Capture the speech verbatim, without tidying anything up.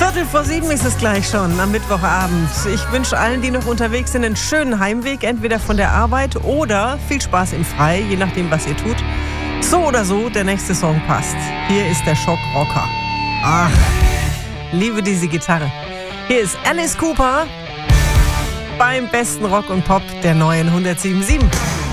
Viertel vor sieben ist es gleich schon am Mittwochabend. Ich wünsche allen, die noch unterwegs sind, einen schönen Heimweg, entweder von der Arbeit oder viel Spaß im Freien, je nachdem, was ihr tut. So oder so, der nächste Song passt. Hier ist der Schockrocker. Ach, liebe diese Gitarre. Hier ist Alice Cooper beim besten Rock und Pop der neuen hundertsieben Komma sieben.